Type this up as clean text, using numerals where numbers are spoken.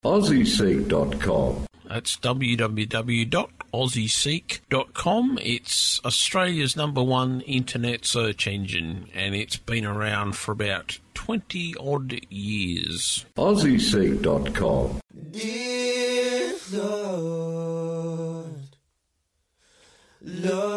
AussieSeek.com. That's www.aussieseek.com. It's Australia's #1 internet search engine, and it's been around for about 20-odd years. AussieSeek.com. Dear Lord, Lord.